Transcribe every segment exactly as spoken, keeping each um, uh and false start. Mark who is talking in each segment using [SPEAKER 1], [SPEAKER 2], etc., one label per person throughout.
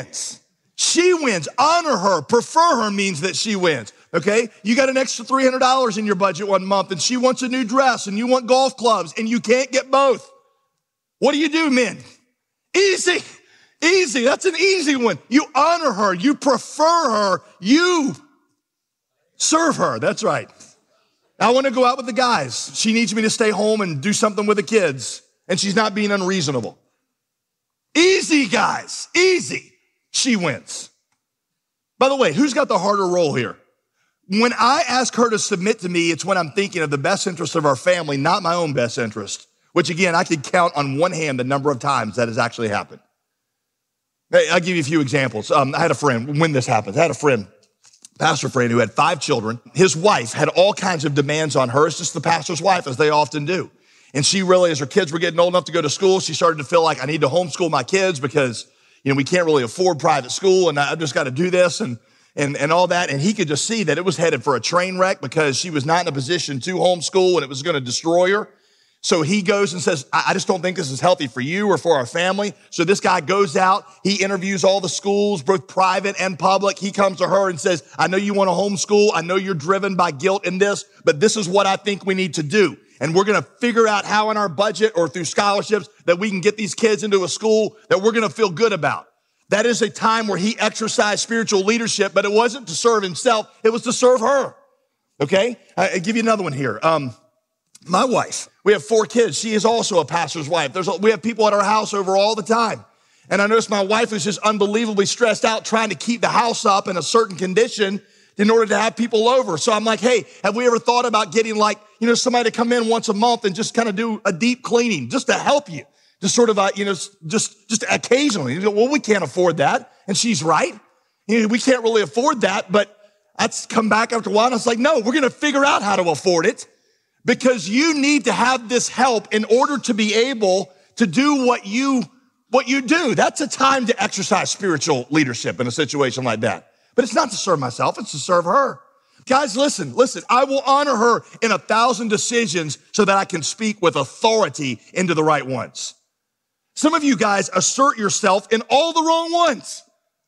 [SPEAKER 1] wins. She wins. Honor her. Prefer her means that she wins. Okay? You got an extra three hundred dollars in your budget one month and she wants a new dress and you want golf clubs and you can't get both. What do you do, men? Easy. Easy. That's an easy one. You honor her. You prefer her. You serve her. That's right. I want to go out with the guys. She needs me to stay home and do something with the kids, and she's not being unreasonable. Easy, guys. Easy. She wins. By the way, who's got the harder role here? When I ask her to submit to me, it's when I'm thinking of the best interest of our family, not my own best interest, which again, I could count on one hand the number of times that has actually happened. I'll give you a few examples. Um, I had a friend, when this happens, I had a friend, pastor friend who had five children. His wife had all kinds of demands on her. It's just the pastor's wife, as they often do. And she really, as her kids were getting old enough to go to school, she started to feel like, I need to homeschool my kids because, you know, we can't really afford private school and I've just got to do this and, and, and all that. And he could just see that it was headed for a train wreck because she was not in a position to homeschool and it was going to destroy her. So he goes and says, I just don't think this is healthy for you or for our family. So this guy goes out, he interviews all the schools, both private and public. He comes to her and says, I know you want to homeschool. I know you're driven by guilt in this, but this is what I think we need to do. And we're going to figure out how in our budget or through scholarships that we can get these kids into a school that we're going to feel good about. That is a time where he exercised spiritual leadership, but it wasn't to serve himself. It was to serve her. Okay. I'll give you another one here. Um, My wife, we have four kids. She is also a pastor's wife. There's a, we have people at our house over all the time. And I noticed my wife is just unbelievably stressed out trying to keep the house up in a certain condition in order to have people over. So I'm like, hey, have we ever thought about getting like, you know, somebody to come in once a month and just kind of do a deep cleaning just to help you? Just sort of, uh, you know, just, just occasionally. You know, well, we can't afford that. And she's right. You know, we can't really afford that. But that's come back after a while. And I was like, no, we're going to figure out how to afford it. Because you need to have this help in order to be able to do what you, what you do. That's a time to exercise spiritual leadership in a situation like that. But it's not to serve myself, it's to serve her. Guys, listen, listen, I will honor her in a thousand decisions so that I can speak with authority into the right ones. Some of you guys assert yourself in all the wrong ones.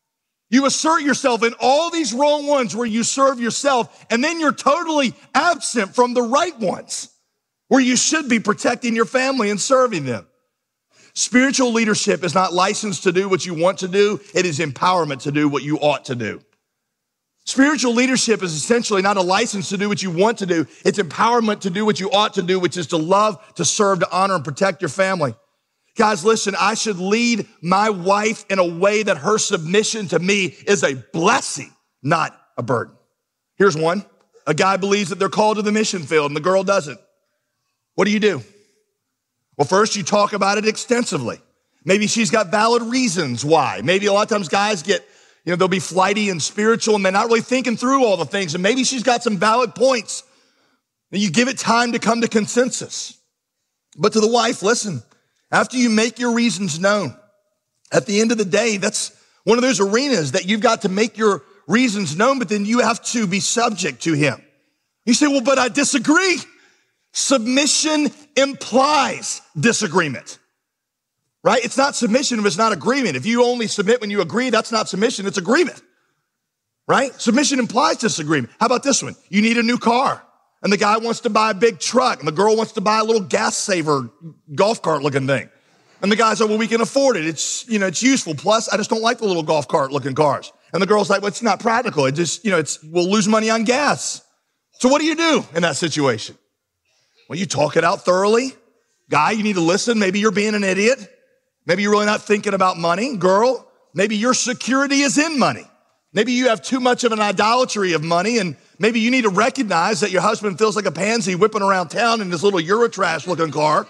[SPEAKER 1] You assert yourself in all these wrong ones where you serve yourself, and then you're totally absent from the right ones where you should be protecting your family and serving them. Spiritual leadership is not licensed to do what you want to do. It is empowerment to do what you ought to do. Spiritual leadership is essentially not a license to do what you want to do. It's empowerment to do what you ought to do, which is to love, to serve, to honor, and protect your family. Guys, listen, I should lead my wife in a way that her submission to me is a blessing, not a burden. Here's one. A guy believes that they're called to the mission field and the girl doesn't. What do you do? Well, first you talk about it extensively. Maybe she's got valid reasons why. Maybe a lot of times guys get, you know, they'll be flighty and spiritual and they're not really thinking through all the things. And maybe she's got some valid points. And you give it time to come to consensus. But to the wife, listen, after you make your reasons known, at the end of the day, that's one of those arenas that you've got to make your reasons known, but then you have to be subject to him. You say, well, but I disagree. Submission implies disagreement, right? It's not submission if it's not agreement. If you only submit when you agree, that's not submission, it's agreement, right? Submission implies disagreement. How about this one? You need a new car. And the guy wants to buy a big truck, and the girl wants to buy a little gas saver golf cart looking thing. And the guy's like, well, we can afford it. It's, you know, it's useful. Plus, I just don't like the little golf cart looking cars. And the girl's like, well, it's not practical. It just, you know, it's, we'll lose money on gas. So what do you do in that situation? Well, you talk it out thoroughly. Guy, you need to listen. Maybe you're being an idiot. Maybe you're really not thinking about money. Girl, maybe your security is in money. Maybe you have too much of an idolatry of money, and maybe you need to recognize that your husband feels like a pansy whipping around town in this little Eurotrash looking car.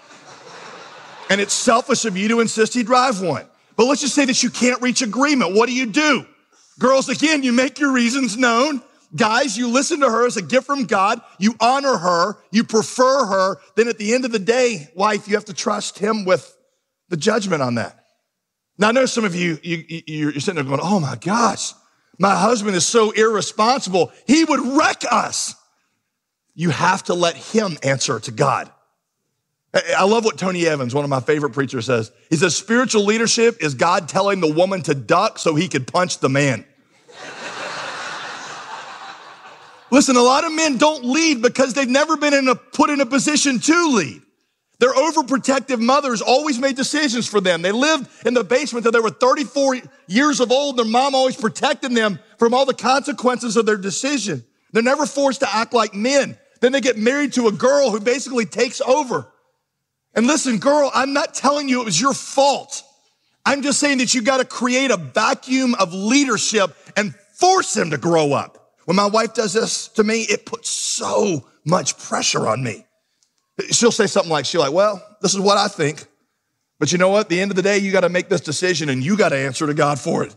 [SPEAKER 1] And it's selfish of you to insist he drive one. But let's just say that you can't reach agreement. What do you do? Girls, again, you make your reasons known. Guys, you listen to her as a gift from God. You honor her. You prefer her. Then at the end of the day, wife, you have to trust him with the judgment on that. Now, I know some of you, you you're sitting there going, oh my gosh, my husband is so irresponsible. He would wreck us. You have to let him answer to God. I love what Tony Evans, one of my favorite preachers, says. He says, spiritual leadership is God telling the woman to duck so he could punch the man. Listen, a lot of men don't lead because they've never been in a, put in a position to lead. Their overprotective mothers always made decisions for them. They lived in the basement until they were thirty-four years of old. Their mom always protected them from all the consequences of their decision. They're never forced to act like men. Then they get married to a girl who basically takes over. And listen, girl, I'm not telling you it was your fault. I'm just saying that you got to create a vacuum of leadership and force them to grow up. When my wife does this to me, it puts so much pressure on me. She'll say something like, she'll like, well, this is what I think. But you know what? At the end of the day, you got to make this decision and you got to answer to God for it.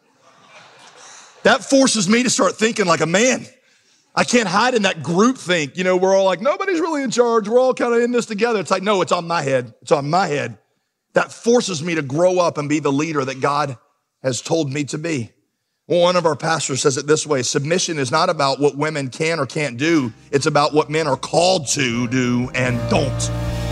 [SPEAKER 1] That forces me to start thinking like a man. I can't hide in that group think. You know, we're all like, nobody's really in charge. We're all kind of in this together. It's like, no, it's on my head. It's on my head. That forces me to grow up and be the leader that God has told me to be. Well, one of our pastors says it this way: submission is not about what women can or can't do. It's about what men are called to do and don't.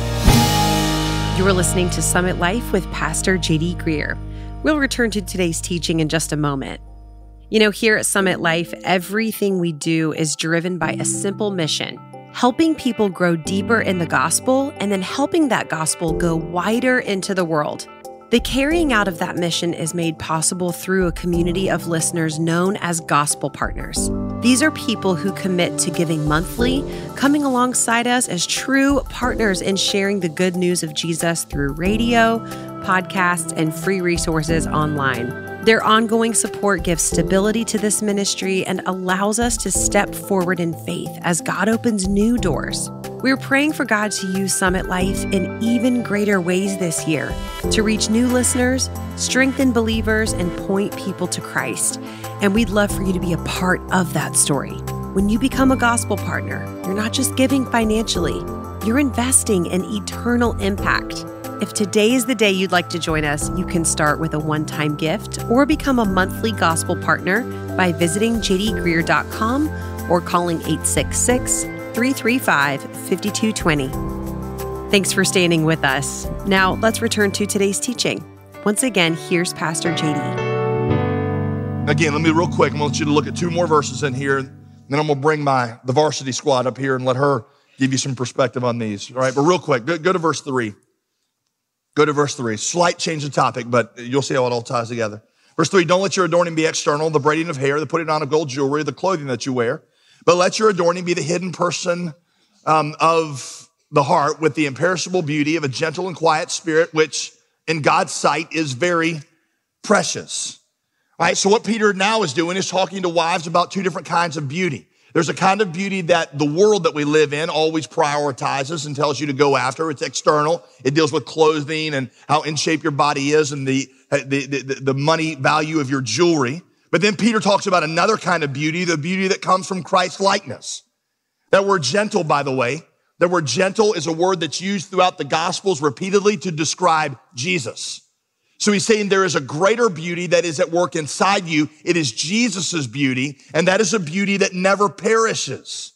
[SPEAKER 2] You are listening to Summit Life with Pastor J D Greear. We'll return to today's teaching in just a moment. You know, here at Summit Life, everything we do is driven by a simple mission: helping people grow deeper in the gospel and then helping that gospel go wider into the world. The carrying out of that mission is made possible through a community of listeners known as gospel partners. These are people who commit to giving monthly, coming alongside us as true partners in sharing the good news of Jesus through radio, podcasts, and free resources online. Their ongoing support gives stability to this ministry and allows us to step forward in faith as God opens new doors. We're praying for God to use Summit Life in even greater ways this year to reach new listeners, strengthen believers, and point people to Christ. And we'd love for you to be a part of that story. When you become a gospel partner, you're not just giving financially, you're investing in eternal impact. If today is the day you'd like to join us, you can start with a one-time gift or become a monthly gospel partner by visiting j d greear dot com or calling eight six six, three three five, five two two zero. Thanks for standing with us. Now, let's return to today's teaching. Once again, here's Pastor J D.
[SPEAKER 1] Again, let me real quick, I want you to look at two more verses in here, and then I'm going to bring my the varsity squad up here and let her give you some perspective on these. All right, but real quick, go, go to verse three. Go to verse three. Slight change of topic, but you'll see how it all ties together. Verse three, don't let your adorning be external, the braiding of hair, the putting on of gold jewelry, the clothing that you wear, but let your adorning be the hidden person um, of the heart with the imperishable beauty of a gentle and quiet spirit, which in God's sight is very precious. All right, so what Peter now is doing is talking to wives about two different kinds of beauty. There's a kind of beauty that the world that we live in always prioritizes and tells you to go after. It's external. It deals with clothing and how in shape your body is and the, the, the, the money value of your jewelry. But then Peter talks about another kind of beauty, the beauty that comes from Christ's likeness. That word gentle, by the way, that word gentle is a word that's used throughout the Gospels repeatedly to describe Jesus. So he's saying there is a greater beauty that is at work inside you. It is Jesus's beauty, and that is a beauty that never perishes.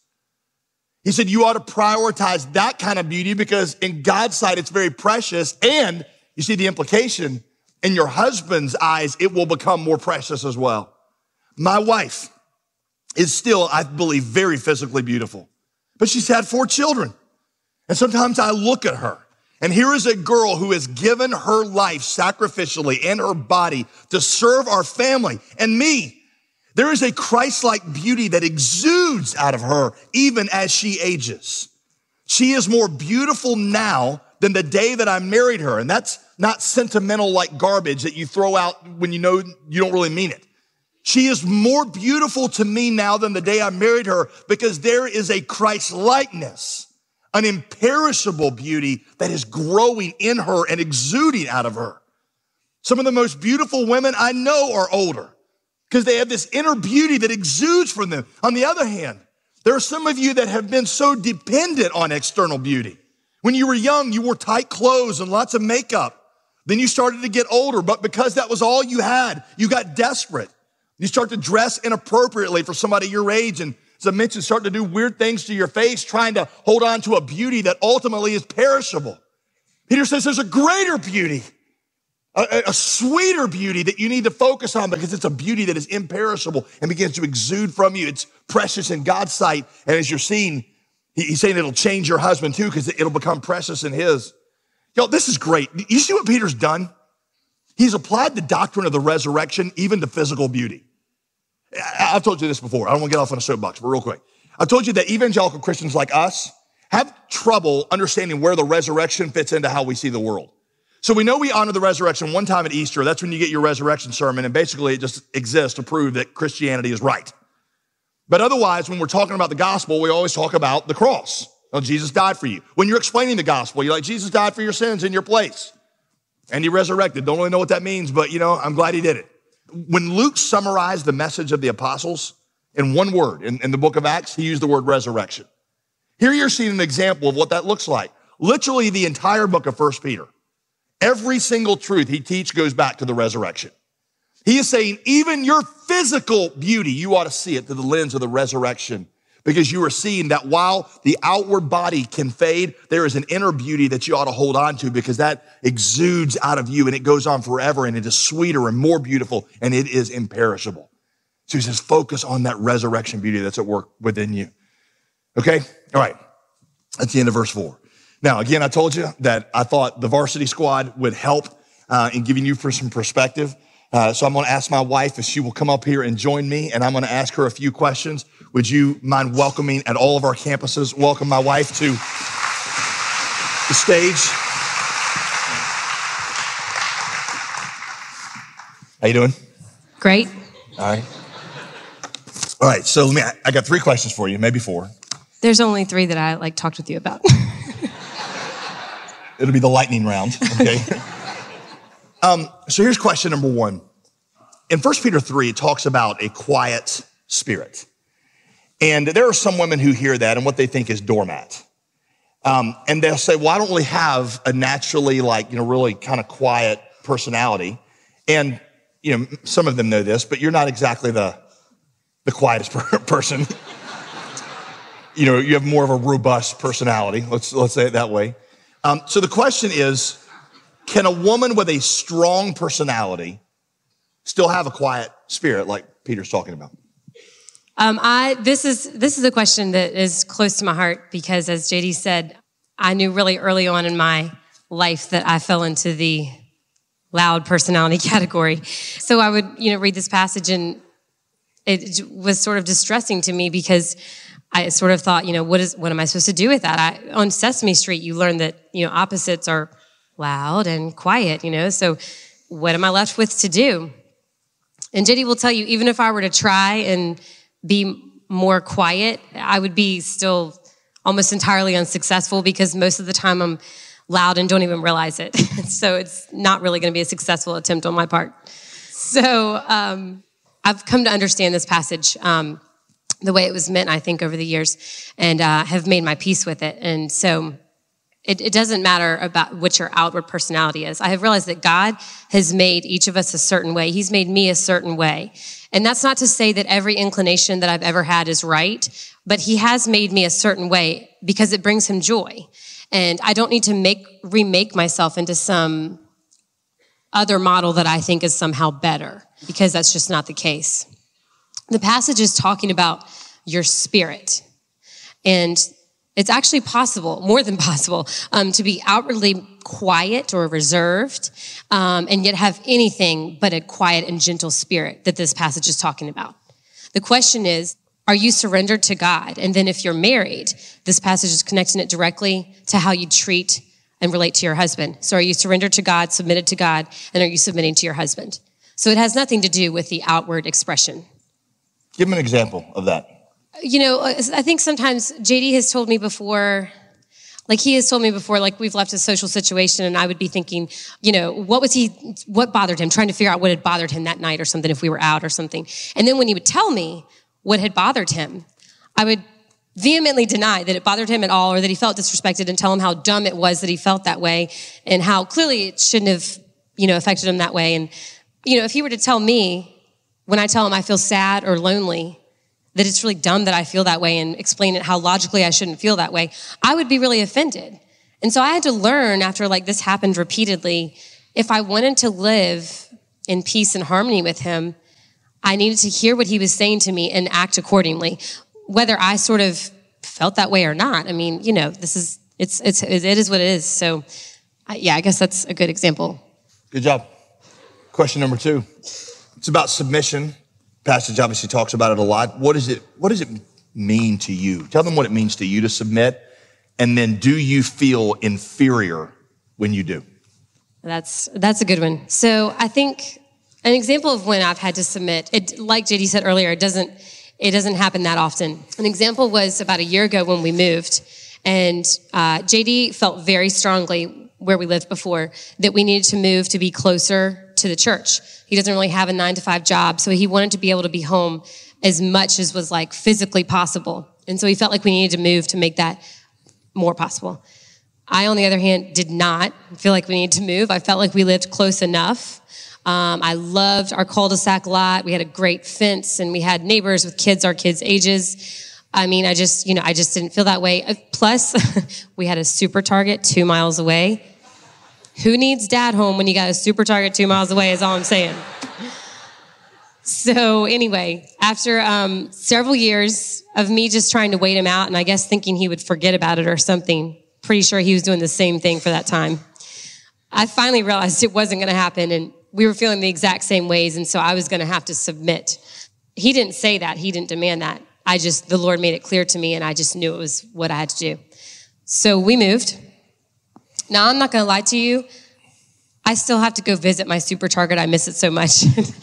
[SPEAKER 1] He said you ought to prioritize that kind of beauty because in God's sight, it's very precious. And you see the implication, in your husband's eyes, it will become more precious as well. My wife is still, I believe, very physically beautiful, but she's had four children. And sometimes I look at her, and here is a girl who has given her life sacrificially and her body to serve our family and me. There is a Christ-like beauty that exudes out of her even as she ages. She is more beautiful now than the day that I married her. And that's not sentimental like garbage that you throw out when you know you don't really mean it. She is more beautiful to me now than the day I married her because there is a Christ-likeness, an imperishable beauty that is growing in her and exuding out of her. Some of the most beautiful women I know are older because they have this inner beauty that exudes from them. On the other hand, there are some of you that have been so dependent on external beauty. When you were young, you wore tight clothes and lots of makeup. Then you started to get older, but because that was all you had, you got desperate. You start to dress inappropriately for somebody your age, and as I mentioned, start to do weird things to your face, trying to hold on to a beauty that ultimately is perishable. Peter says there's a greater beauty, a, a sweeter beauty that you need to focus on because it's a beauty that is imperishable and begins to exude from you. It's precious in God's sight. And as you're seeing, he's saying it'll change your husband too because it'll become precious in his. Yo, this is great. You see what Peter's done? He's applied the doctrine of the resurrection even to physical beauty. I've told you this before. I don't want to get off on a soapbox, but real quick. I've told you that evangelical Christians like us have trouble understanding where the resurrection fits into how we see the world. So we know we honor the resurrection one time at Easter. That's when you get your resurrection sermon, and basically it just exists to prove that Christianity is right. But otherwise, when we're talking about the gospel, we always talk about the cross. Oh, Jesus died for you. When you're explaining the gospel, you're like, Jesus died for your sins in your place. And he resurrected. Don't really know what that means, but you know, I'm glad he did it. When Luke summarized the message of the apostles in one word in, in the book of Acts, he used the word resurrection. Here you're seeing an example of what that looks like. Literally the entire book of First Peter. Every single truth he teaches goes back to the resurrection. He is saying even your physical beauty, you ought to see it through the lens of the resurrection because you are seeing that while the outward body can fade, there is an inner beauty that you ought to hold on to because that exudes out of you and it goes on forever and it is sweeter and more beautiful and it is imperishable. So he says, focus on that resurrection beauty that's at work within you. Okay? All right. That's the end of verse four. Now, again, I told you that I thought the varsity squad would help uh, in giving you for some perspective. Uh, so I'm going to ask my wife if she will come up here and join me, and I'm going to ask her a few questions. Would you mind welcoming at all of our campuses? Welcome my wife to the stage. How you doing?
[SPEAKER 3] Great.
[SPEAKER 1] All right. All right. So let me. I got three questions for you, maybe four.
[SPEAKER 3] There's only three that I like talked with you about.
[SPEAKER 1] It'll be the lightning round. Okay. um, so here's question number one. In First Peter three, it talks about a quiet spirit. And there are some women who hear that and what they think is doormat. Um, and they'll say, well, I don't really have a naturally like, you know, really kind of quiet personality. And, you know, some of them know this, but you're not exactly the, the quietest person. You know, you have more of a robust personality. Let's, let's say it that way. Um, so the question is, can a woman with a strong personality still have a quiet spirit like Peter's talking about?
[SPEAKER 3] Um, I this is this is a question that is close to my heart because, as J D said, I knew really early on in my life that I fell into the loud personality category. So I would, you know, read this passage and it was sort of distressing to me because I sort of thought, you know, what is what am I supposed to do with that? I, on Sesame Street, you learn that, you know, opposites are loud and quiet, you know, so what am I left with to do? And J D will tell you, even if I were to try and be more quiet, I would be still almost entirely unsuccessful because most of the time I'm loud and don't even realize it. So it's not really going to be a successful attempt on my part. So um, I've come to understand this passage um, the way it was meant, I think, over the years, and uh, have made my peace with it. And so it, it doesn't matter about what your outward personality is. I have realized that God has made each of us a certain way. He's made me a certain way. And that's not to say that every inclination that I've ever had is right, but he has made me a certain way because it brings him joy. And I don't need to make remake myself into some other model that I think is somehow better, because that's just not the case. The passage is talking about your spirit. And it's actually possible, more than possible, um, to be outwardly quiet or reserved, um, and yet have anything but a quiet and gentle spirit that this passage is talking about. The question is, are you surrendered to God? And then if you're married, this passage is connecting it directly to how you treat and relate to your husband. So are you surrendered to God, submitted to God, and are you submitting to your husband? So it has nothing to do with the outward expression.
[SPEAKER 1] Give me an example of that.
[SPEAKER 3] You know, I think sometimes J D has told me before, like he has told me before, like we've left a social situation and I would be thinking, you know, what was he, what bothered him, trying to figure out what had bothered him that night or something if we were out or something. And then when he would tell me what had bothered him, I would vehemently deny that it bothered him at all or that he felt disrespected and tell him how dumb it was that he felt that way and how clearly it shouldn't have, you know, affected him that way. And, you know, if he were to tell me when I tell him I feel sad or lonely, that it's really dumb that I feel that way and explain it how logically I shouldn't feel that way, I would be really offended. And so I had to learn after like this happened repeatedly, if I wanted to live in peace and harmony with him, I needed to hear what he was saying to me and act accordingly, whether I sort of felt that way or not. I mean, you know, this is, it's, it's, it is what it is. So I, yeah, I guess that's a good example.
[SPEAKER 1] Good job. Question number two. It's about submission. Passage obviously talks about it a lot. What is it, what does it mean to you? Tell them what it means to you to submit. And then do you feel inferior when you do?
[SPEAKER 3] That's, that's a good one. So I think an example of when I've had to submit, it, like J D said earlier, it doesn't, it doesn't happen that often. An example was about a year ago when we moved, and uh, J D felt very strongly where we lived before that we needed to move to be closer to the church. He doesn't really have a nine to five job, so he wanted to be able to be home as much as was like physically possible. And so he felt like we needed to move to make that more possible. I, on the other hand, did not feel like we needed to move. I felt like we lived close enough. Um, I loved our cul-de-sac lot. We had a great fence, and we had neighbors with kids our kids' ages. I mean, I just, you know, I just didn't feel that way. Plus, we had a super Target two miles away. Who needs dad home when you got a super Target two miles away is all I'm saying. So anyway, after um, several years of me just trying to wait him out, and I guess thinking he would forget about it or something, pretty sure he was doing the same thing for that time, I finally realized it wasn't going to happen, and we were feeling the exact same ways, and so I was going to have to submit. He didn't say that. He didn't demand that. I just, the Lord made it clear to me, and I just knew it was what I had to do. So we moved. Now, I'm not going to lie to you. I still have to go visit my Super Target. I miss it so much.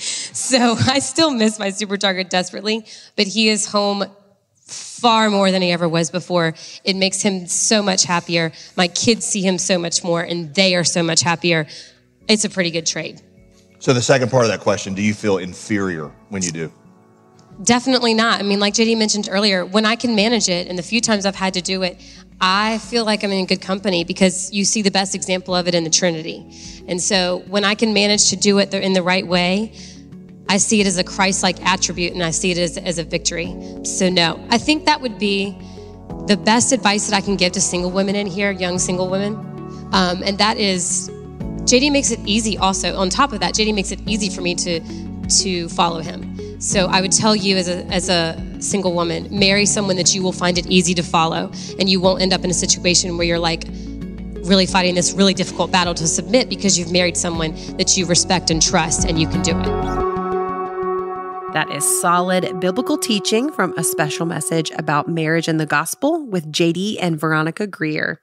[SPEAKER 3] So I still miss my Super Target desperately, but he is home far more than he ever was before. It makes him so much happier. My kids see him so much more, and they are so much happier. It's a pretty good trade.
[SPEAKER 1] So the second part of that question, do you feel inferior when you do?
[SPEAKER 3] Definitely not. I mean, like J D mentioned earlier, when I can manage it, and the few times I've had to do it, I feel like I'm in good company because you see the best example of it in the Trinity. And so when I can manage to do it in the right way, I see it as a Christ-like attribute, and I see it as, as a victory. So no, I think that would be the best advice that I can give to single women in here, young single women. Um, and that is, J D makes it easy also. On top of that, J D makes it easy for me to, to follow him. So I would tell you as a, as a single woman, marry someone that you will find it easy to follow, and you won't end up in a situation where you're like really fighting this really difficult battle to submit because you've married someone that you respect and trust, and you can do it.
[SPEAKER 2] That is solid biblical teaching from a special message about marriage and the gospel with J D and Veronica Greer.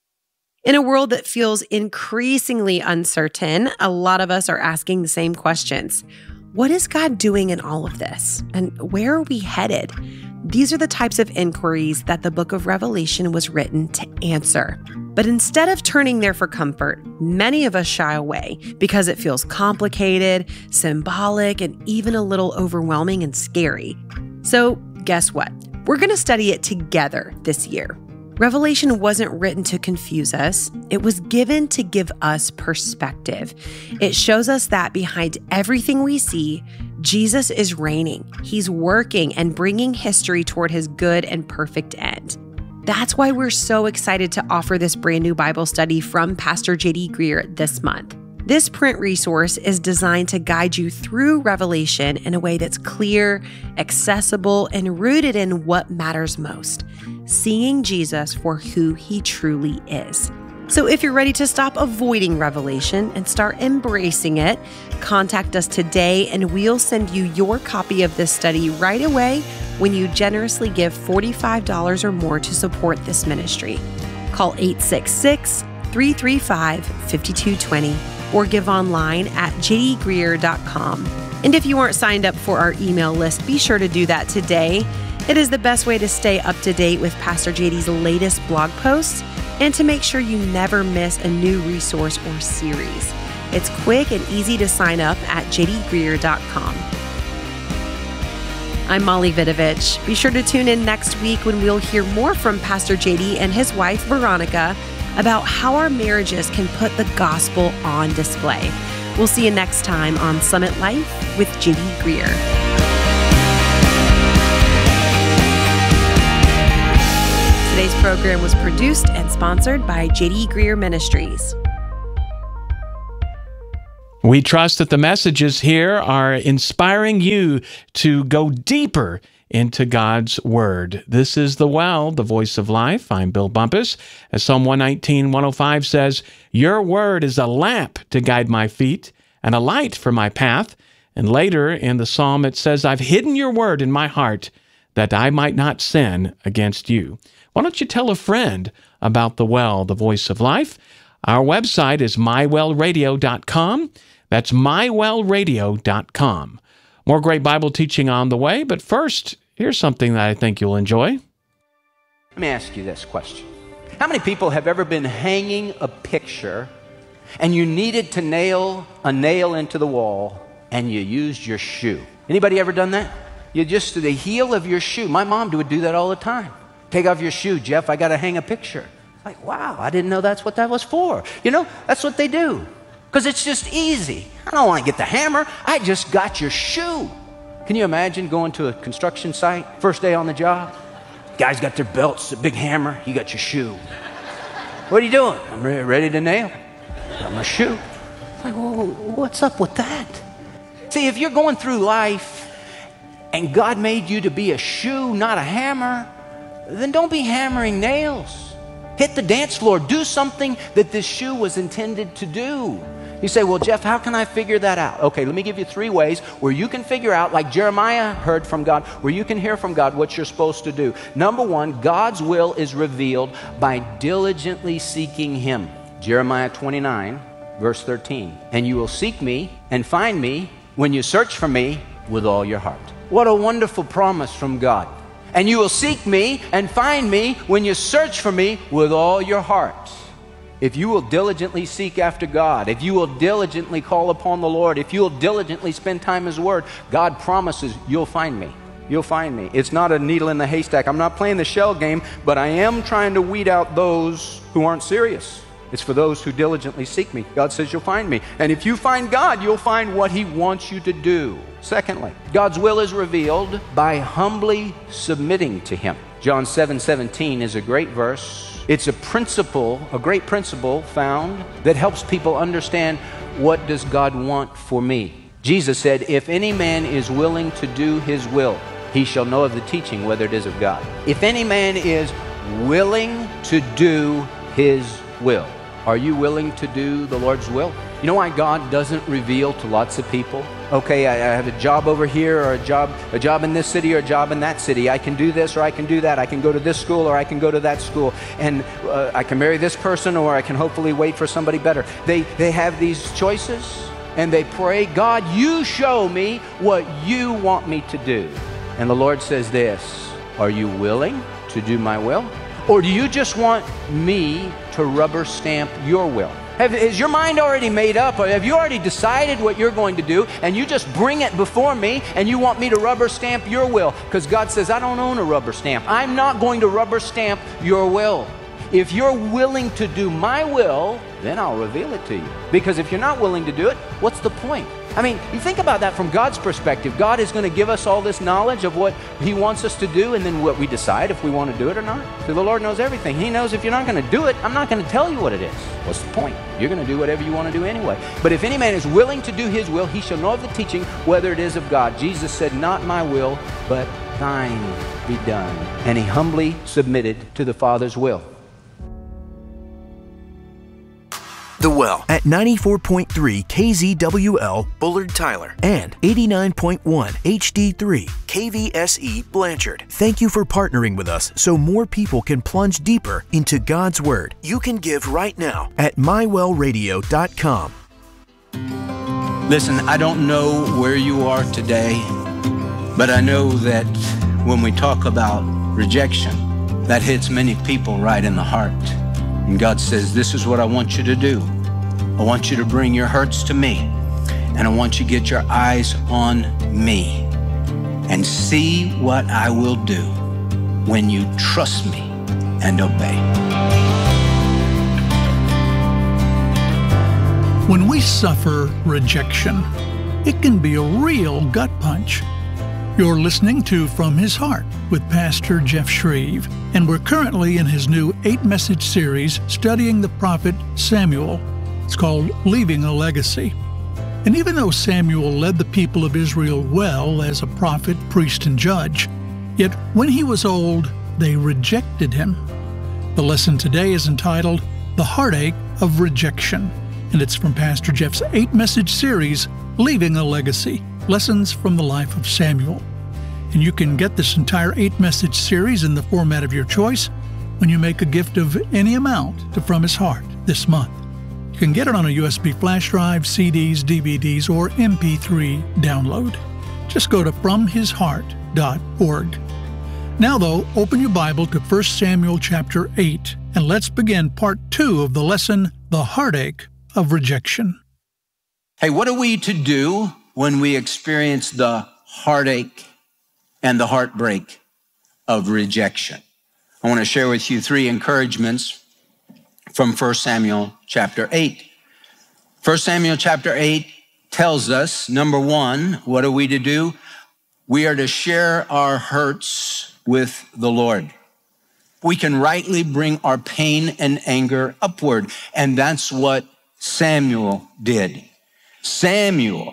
[SPEAKER 2] In a world that feels increasingly uncertain, a lot of us are asking the same questions. What is God doing in all of this? And where are we headed? These are the types of inquiries that the book of Revelation was written to answer. But instead of turning there for comfort, many of us shy away because it feels complicated, symbolic, and even a little overwhelming and scary. So guess what? We're going to study it together this year. Revelation wasn't written to confuse us. It was given to give us perspective. It shows us that behind everything we see, Jesus is reigning. He's working and bringing history toward his good and perfect end. That's why we're so excited to offer this brand new Bible study from Pastor J D Greer this month. This print resource is designed to guide you through Revelation in a way that's clear, accessible, and rooted in what matters most, seeing Jesus for who he truly is. So if you're ready to stop avoiding Revelation and start embracing it, contact us today and we'll send you your copy of this study right away when you generously give forty-five dollars or more to support this ministry. Call eight six six, three three five, five two two zero or give online at j d greer dot com. And if you aren't signed up for our email list, be sure to do that today. It is the best way to stay up to date with Pastor J D's latest blog posts and to make sure you never miss a new resource or series. It's quick and easy to sign up at j d greer dot com. I'm Molly Vidovich. Be sure to tune in next week when we'll hear more from Pastor J D and his wife, Veronica, about how our marriages can put the gospel on display. We'll see you next time on Summit Life with J D Greer. Today's program was produced and sponsored by J D Greer Ministries.
[SPEAKER 4] We trust that the messages here are inspiring you to go deeper into God's Word. This is The Well, the Voice of Life. I'm Bill Bumpus. As Psalm one nineteen, one oh five says, "Your word is a lamp to guide my feet and a light for my path." And later in the psalm it says, "I've hidden your word in my heart that I might not sin against you." Why don't you tell a friend about The Well, the Voice of Life? Our website is my well radio dot com. That's my well radio dot com. More great Bible teaching on the way, but first, here's something that I think you'll enjoy.
[SPEAKER 5] Let me ask you this question. How many people have ever been hanging a picture and you needed to nail a nail into the wall and you used your shoe? Anybody ever done that? You just, the heel of your shoe. My mom would do that all the time. Take off your shoe, Jeff, I got to hang a picture. Like, wow, I didn't know that's what that was for. You know, that's what they do. Because it's just easy. I don't want to get the hammer. I just got your shoe. Can you imagine going to a construction site, first day on the job? Guys got their belts, a big hammer. You got your shoe. What are you doing? I'm re- ready to nail. Got my shoe. Like, well, what's up with that? See, if you're going through life and God made you to be a shoe, not a hammer, then don't be hammering nails. Hit the dance floor. Do something that this shoe was intended to do. You say, well, Jeff, how can I figure that out? Okay, let me give you three ways where you can figure out, like Jeremiah heard from God, where you can hear from God what you're supposed to do. Number one, God's will is revealed by diligently seeking Him. Jeremiah twenty-nine, verse thirteen. And you will seek me and find me when you search for me with all your heart. What a wonderful promise from God. And you will seek me and find me when you search for me with all your heart. If you will diligently seek after God, if you will diligently call upon the Lord, if you will diligently spend time in His Word, God promises you'll find me. You'll find me. It's not a needle in the haystack. I'm not playing the shell game, but I am trying to weed out those who aren't serious. It's for those who diligently seek me. God says you'll find me. And if you find God, you'll find what He wants you to do. Secondly, God's will is revealed by humbly submitting to Him. John seven seventeen is a great verse. It's a principle, a great principle found that helps people understand, what does God want for me? Jesus said, if any man is willing to do His will, he shall know of the teaching whether it is of God. If any man is willing to do His will. Are you willing to do the Lord's will? You know why God doesn't reveal to lots of people? Okay, I, I have a job over here, or a job, a job in this city, or a job in that city. I can do this, or I can do that. I can go to this school, or I can go to that school. And uh, I can marry this person, or I can hopefully wait for somebody better. They, they have these choices, and they pray, God, you show me what you want me to do. And the Lord says this, are you willing to do my will? Or do you just want me to rubber stamp your will? Have, is your mind already made up? Or have you already decided what you're going to do, and you just bring it before me and you want me to rubber stamp your will? Because God says, I don't own a rubber stamp. I'm not going to rubber stamp your will. If you're willing to do my will, then I'll reveal it to you. Because if you're not willing to do it, what's the point? I mean, you think about that from God's perspective. God is going to give us all this knowledge of what He wants us to do, and then what we decide if we want to do it or not. So the Lord knows everything. He knows if you're not going to do it, I'm not going to tell you what it is. What's the point? You're going to do whatever you want to do anyway. But if any man is willing to do His will, he shall know of the teaching whether it is of God. Jesus said, not my will, but thine be done. And He humbly submitted to the Father's will.
[SPEAKER 6] The Well at ninety-four point three K Z W L Bullard Tyler and eighty-nine point one H D three K V S E Blanchard. Thank you for partnering with us so more people can plunge deeper into God's Word. You can give right now at my well radio dot com.
[SPEAKER 5] Listen, I don't know where you are today, but I know that when we talk about rejection, that hits many people right in the heart. And God says, this is what I want you to do. I want you to bring your hurts to me, and I want you to get your eyes on me and see what I will do when you trust me and obey.
[SPEAKER 7] When we suffer rejection, it can be a real gut punch. You're listening to From His Heart with Pastor Jeff Shreve, and we're currently in his new eight-message series studying the prophet Samuel. It's called Leaving a Legacy. And even though Samuel led the people of Israel well as a prophet, priest, and judge, yet when he was old, they rejected him. The lesson today is entitled The Heartache of Rejection, and it's from Pastor Jeff's eight-message series, Leaving a Legacy, Lessons from the Life of Samuel. And you can get this entire eight-message series in the format of your choice when you make a gift of any amount to From His Heart this month. You can get it on a U S B flash drive, C Ds, D V Ds, or M P three download. Just go to from his heart dot org. Now, though, open your Bible to First Samuel chapter eight, and let's begin part two of the lesson, The Heartache of Rejection.
[SPEAKER 5] Hey, what are we to do when we experience the heartache and the heartbreak of rejection? I want to share with you three encouragements from First Samuel chapter eight. First Samuel chapter eight tells us, number one, what are we to do? We are to share our hurts with the Lord. We can rightly bring our pain and anger upward, and that's what Samuel did. Samuel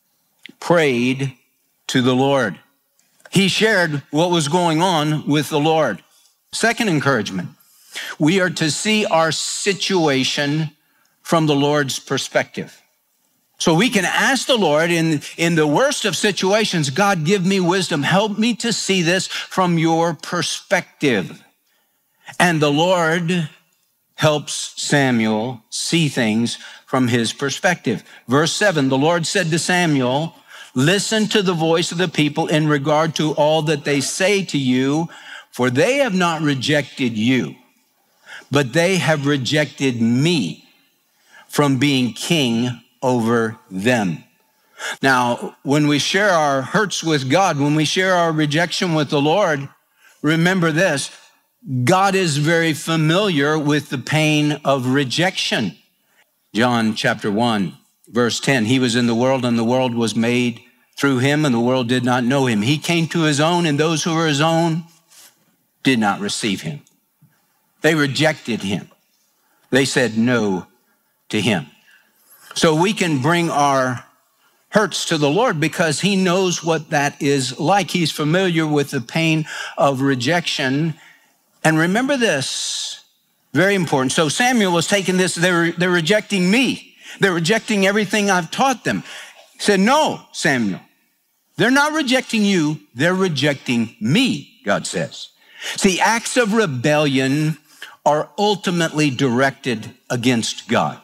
[SPEAKER 5] prayed to the Lord. He shared what was going on with the Lord. Second encouragement, we are to see our situation from the Lord's perspective. So we can ask the Lord in, in the worst of situations, God, give me wisdom. Help me to see this from your perspective. And the Lord helps Samuel see things from his perspective. Verse seven, the Lord said to Samuel, listen to the voice of the people in regard to all that they say to you, for they have not rejected you, but they have rejected me from being king over them. Now, when we share our hurts with God, when we share our rejection with the Lord, remember this, God is very familiar with the pain of rejection. John chapter one. Verse ten, he was in the world and the world was made through him and the world did not know him. He came to his own and those who were his own did not receive him. They rejected him. They said no to him. So we can bring our hurts to the Lord because he knows what that is like. He's familiar with the pain of rejection. And remember this, very important. So Samuel was taking this, they're, they're rejecting me. They're rejecting everything I've taught them. He said, no, Samuel, they're not rejecting you. They're rejecting me, God says. See, acts of rebellion are ultimately directed against God.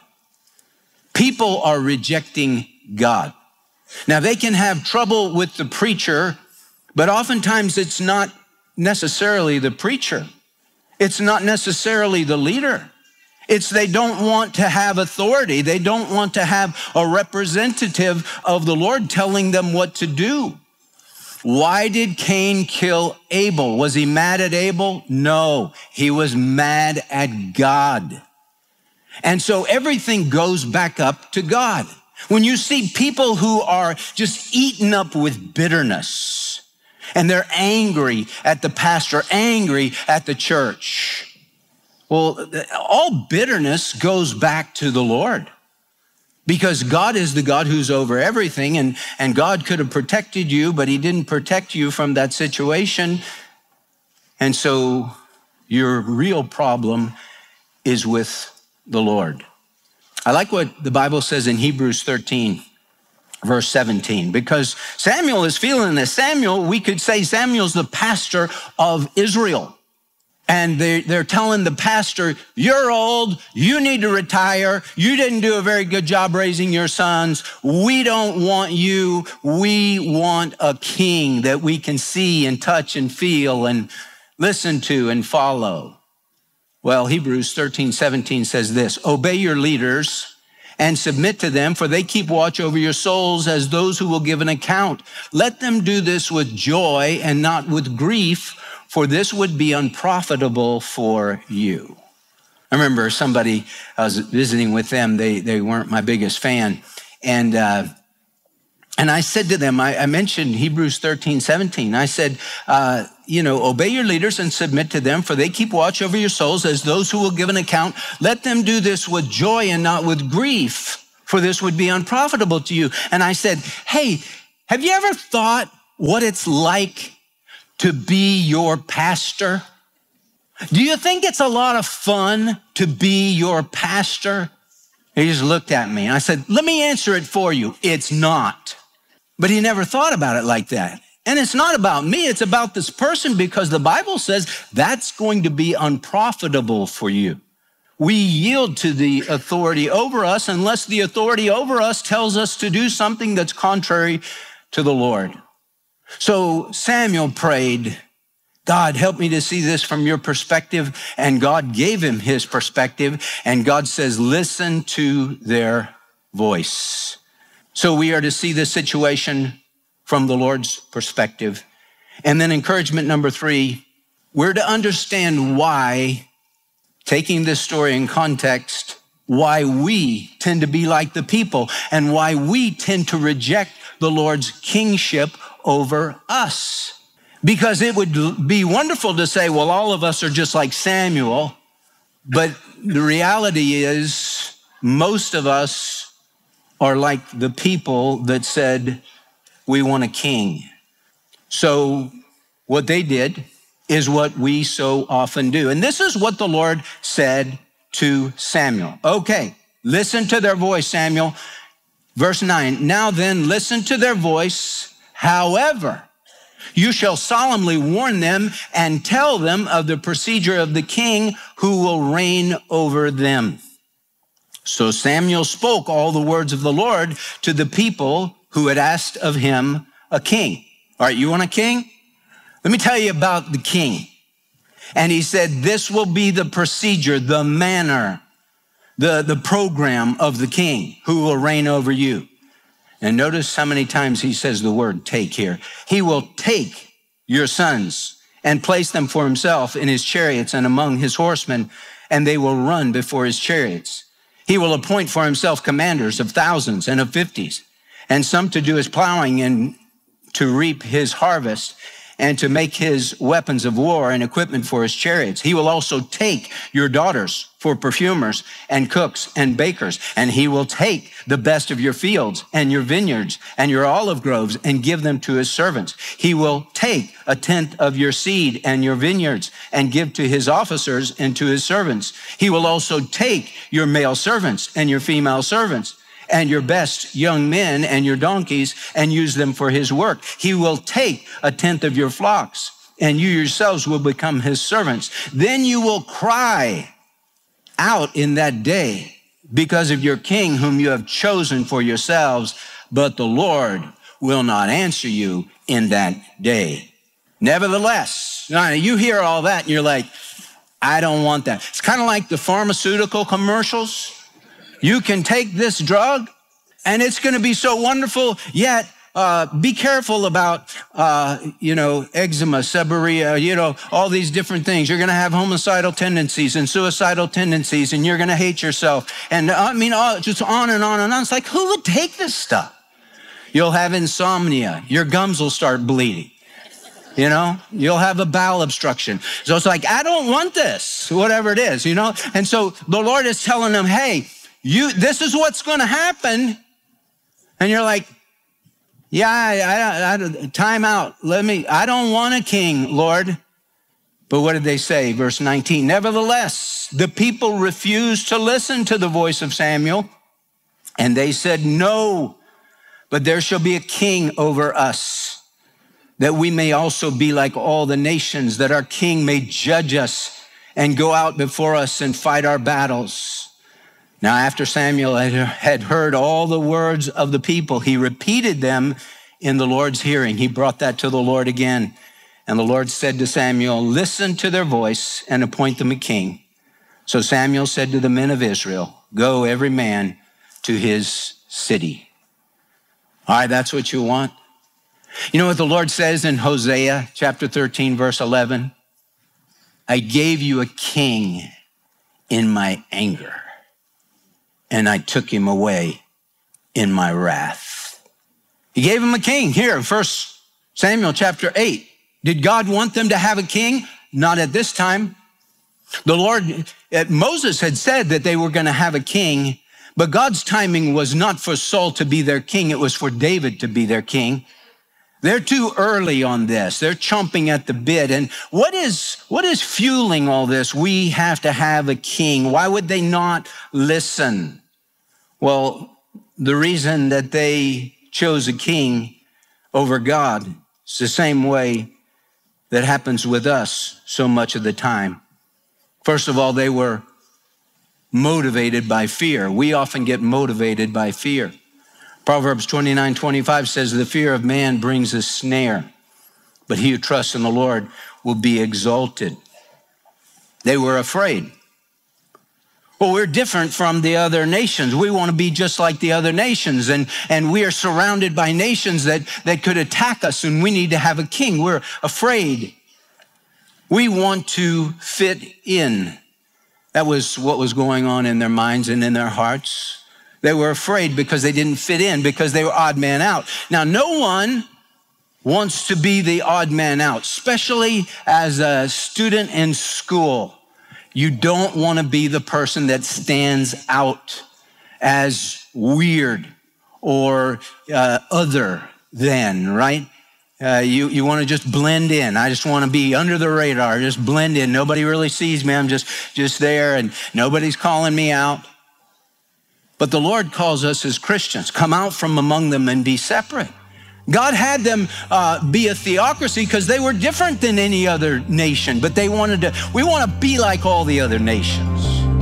[SPEAKER 5] People are rejecting God. Now, they can have trouble with the preacher, but oftentimes it's not necessarily the preacher. It's not necessarily the leader. It's they don't want to have authority. They don't want to have a representative of the Lord telling them what to do. Why did Cain kill Abel? Was he mad at Abel? No, he was mad at God. And so everything goes back up to God. When you see people who are just eaten up with bitterness and they're angry at the pastor, angry at the church, well, all bitterness goes back to the Lord because God is the God who's over everything, and, and God could have protected you, but he didn't protect you from that situation. And so your real problem is with the Lord. I like what the Bible says in Hebrews thirteen, verse seventeen, because Samuel is feeling this. Samuel, we could say Samuel's the pastor of Israel. And they, they're telling the pastor, you're old, you need to retire, you didn't do a very good job raising your sons, we don't want you, we want a king that we can see and touch and feel and listen to and follow. Well, Hebrews thirteen seventeen says this, obey your leaders and submit to them, for they keep watch over your souls as those who will give an account. Let them do this with joy and not with grief, for this would be unprofitable for you. I remember somebody, I was visiting with them, they, they weren't my biggest fan, and uh, And I said to them, I, I mentioned Hebrews thirteen, seventeen. I said, uh, you know, obey your leaders and submit to them, for they keep watch over your souls as those who will give an account. Let them do this with joy and not with grief, for this would be unprofitable to you. And I said, hey, have you ever thought what it's like to be your pastor? Do you think it's a lot of fun to be your pastor? He just looked at me and I said, let me answer it for you. It's not. But he never thought about it like that. And it's not about me, it's about this person, because the Bible says that's going to be unprofitable for you. We yield to the authority over us unless the authority over us tells us to do something that's contrary to the Lord. So Samuel prayed, God, help me to see this from your perspective. And God gave him his perspective. And God says, listen to their voice. So we are to see this situation from the Lord's perspective. And then encouragement number three, we're to understand why, taking this story in context, why we tend to be like the people and why we tend to reject the Lord's kingship over us. Because it would be wonderful to say, well, all of us are just like Samuel. But the reality is most of us are like the people that said, we want a king. So what they did is what we so often do. And this is what the Lord said to Samuel. Okay, listen to their voice, Samuel. Verse nine, now then, listen to their voice. However, you shall solemnly warn them and tell them of the procedure of the king who will reign over them. So Samuel spoke all the words of the Lord to the people who had asked of him a king. All right, you want a king? Let me tell you about the king. And he said, this will be the procedure, the manner, the, the program of the king who will reign over you. And notice how many times he says the word take here. He will take your sons and place them for himself in his chariots and among his horsemen, and they will run before his chariots. He will appoint for himself commanders of thousands and of fifties, and some to do his plowing and to reap his harvest, and to make his weapons of war and equipment for his chariots. He will also take your daughters for perfumers and cooks and bakers, and he will take the best of your fields and your vineyards and your olive groves and give them to his servants. He will take a tenth of your seed and your vineyards and give to his officers and to his servants. He will also take your male servants and your female servants and your best young men and your donkeys and use them for his work. He will take a tenth of your flocks, and you yourselves will become his servants. Then you will cry out in that day because of your king whom you have chosen for yourselves, but the Lord will not answer you in that day. Nevertheless, now you hear all that and you're like, I don't want that. It's kind of like the pharmaceutical commercials. You can take this drug and it's going to be so wonderful, yet uh, be careful about, uh, you know, eczema, seborrhea, you know, all these different things. You're going to have homicidal tendencies and suicidal tendencies, and you're going to hate yourself. And I mean, all, just on and on and on. It's like, who would take this stuff? You'll have insomnia. Your gums will start bleeding. You know, you'll have a bowel obstruction. So it's like, I don't want this, whatever it is, you know? And so the Lord is telling them, hey, You, this is what's going to happen. And you're like, yeah, I, I, I, time out. Let me, I don't want a king, Lord. But what did they say? Verse nineteen, nevertheless, the people refused to listen to the voice of Samuel. And they said, no, but there shall be a king over us, that we may also be like all the nations, that our king may judge us and go out before us and fight our battles. Now, after Samuel had heard all the words of the people, he repeated them in the Lord's hearing. He brought that to the Lord again. And the Lord said to Samuel, listen to their voice and appoint them a king. So Samuel said to the men of Israel, go every man to his city. All right, that's what you want. You know what the Lord says in Hosea chapter thirteen, verse eleven? I gave you a king in my anger, and I took him away in my wrath.
[SPEAKER 8] He gave them a king. Here in First Samuel chapter eight. Did God want them to have a king? Not at this time. The Lord, Moses had said that they were going to have a king, but God's timing was not for Saul to be their king. It was for David to be their king. They're too early on this. They're chomping at the bit. And what is, what is fueling all this? We have to have a king. Why would they not listen? Well, the reason that they chose a king over God is the same way that happens with us so much of the time. First of all, they were motivated by fear. We often get motivated by fear. Proverbs twenty-nine twenty-five says, the fear of man brings a snare, but he who trusts in the Lord will be exalted. They were afraid. Well, we're different from the other nations. We want to be just like the other nations, and, and we are surrounded by nations that, that could attack us, and we need to have a king. We're afraid. We want to fit in. That was what was going on in their minds and in their hearts. They were afraid because they didn't fit in, because they were odd man out. Now, no one wants to be the odd man out, especially as a student in school. You don't want to be the person that stands out as weird or uh, other than, right? Uh, you, you want to just blend in. I just want to be under the radar, just blend in. Nobody really sees me. I'm just, just there, and nobody's calling me out. But the Lord calls us as Christians, come out from among them and be separate. God had them uh, be a theocracy because they were different than any other nation, but they wanted to, we want to be like all the other nations.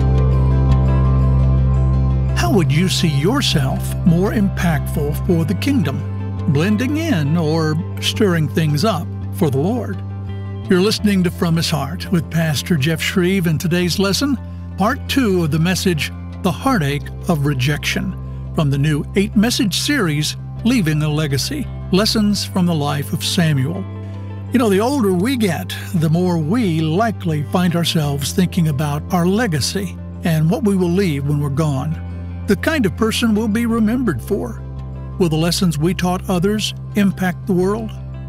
[SPEAKER 7] How would you see yourself more impactful for the kingdom? Blending in or stirring things up for the Lord? You're listening to From His Heart with Pastor Jeff Shreve, and today's lesson, part two of the message, The Heartache of Rejection, from the new eight-message series, Leaving a Legacy, Lessons from the Life of Samuel. You know, the older we get, the more we likely find ourselves thinking about our legacy and what we will leave when we're gone. The kind of person we'll be remembered for. Will the lessons we taught others impact the world?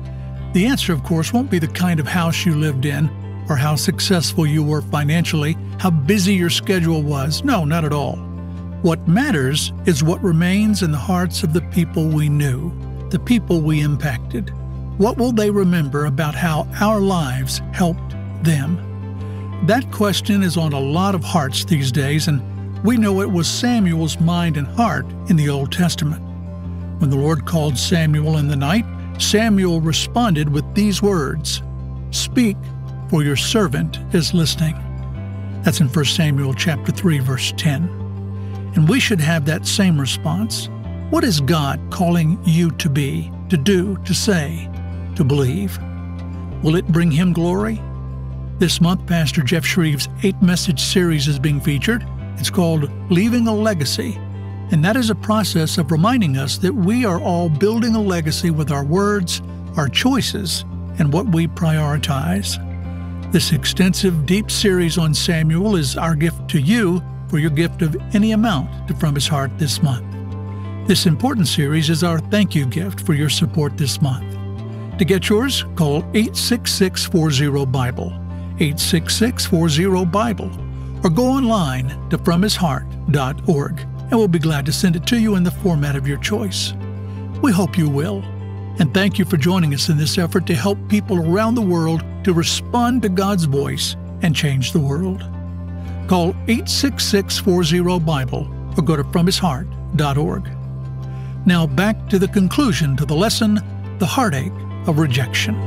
[SPEAKER 7] The answer, of course, won't be the kind of house you lived in, or how successful you were financially, how busy your schedule was. No, not at all. What matters is what remains in the hearts of the people we knew, the people we impacted. What will they remember about how our lives helped them? That question is on a lot of hearts these days, and we know it was Samuel's mind and heart in the Old Testament. When the Lord called Samuel in the night, Samuel responded with these words, "Speak, for your servant is listening." That's in First Samuel chapter three, verse ten. And we should have that same response. What is God calling you to be, to do, to say, to believe? Will it bring Him glory? This month, Pastor Jeff Shreve's eight-message series is being featured. It's called Leaving a Legacy. And that is a process of reminding us that we are all building a legacy with our words, our choices, and what we prioritize. This extensive, deep series on Samuel is our gift to you for your gift of any amount to From His Heart this month. This important series is our thank you gift for your support this month. To get yours, call eight six six, four zero, Bible, eight six six, four zero, Bible, or go online to from his heart dot org, and we'll be glad to send it to you in the format of your choice. We hope you will, and thank you for joining us in this effort to help people around the world to respond to God's voice and change the world. Call eight six six, four zero, Bible or go to from his heart dot org. Now back to the conclusion to the lesson, The Heartache of Rejection.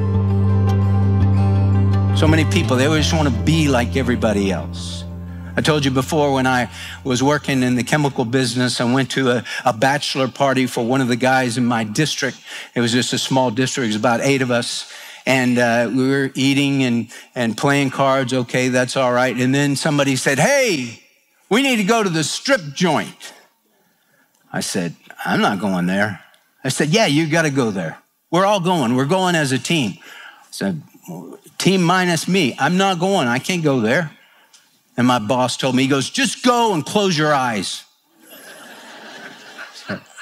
[SPEAKER 8] So many people, they always want to be like everybody else. I told you before, when I was working in the chemical business, I went to a, a bachelor party for one of the guys in my district. It was just a small district, it was about eight of us. And uh, we were eating and, and playing cards. Okay, that's all right. And then somebody said, "Hey, we need to go to the strip joint." I said, "I'm not going there." I said, "Yeah, you got to go there. We're all going. We're going as a team." I said, "Team minus me. I'm not going. I can't go there." And my boss told me, he goes, "Just go and close your eyes."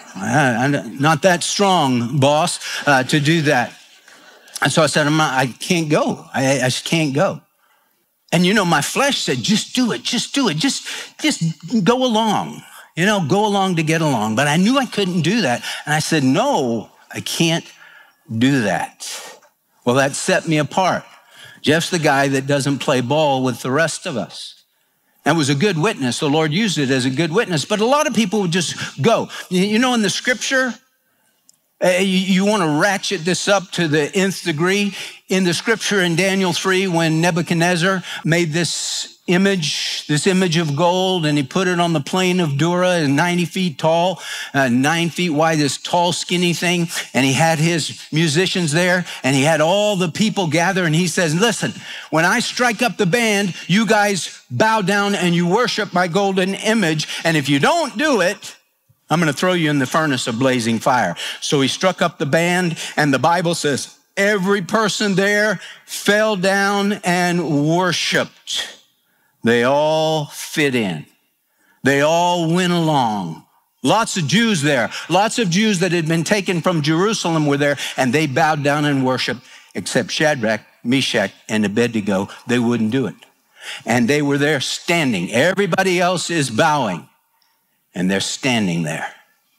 [SPEAKER 8] I'm not that strong, boss, uh, to do that. And so I said, I'm not, I can't go. I, I just can't go. And you know, my flesh said, just do it, just do it, just, just go along, you know, go along to get along. But I knew I couldn't do that. And I said, no, I can't do that. Well, that set me apart. Jeff's the guy that doesn't play ball with the rest of us. That was a good witness. The Lord used it as a good witness. But a lot of people would just go. You know, in the scripture, Uh, you, you want to ratchet this up to the nth degree. In the scripture in Daniel three, when Nebuchadnezzar made this image, this image of gold, and he put it on the plain of Dura, ninety feet tall, uh, nine feet wide, this tall, skinny thing, and he had his musicians there, and he had all the people gather, and he says, listen, when I strike up the band, you guys bow down and you worship my golden image, and if you don't do it, I'm going to throw you in the furnace of blazing fire. So he struck up the band, and the Bible says every person there fell down and worshiped. They all fit in. They all went along. Lots of Jews there. Lots of Jews that had been taken from Jerusalem were there, and they bowed down and worshiped, except Shadrach, Meshach, and Abednego. They wouldn't do it. And they were there standing. Everybody else is bowing. And they're standing there.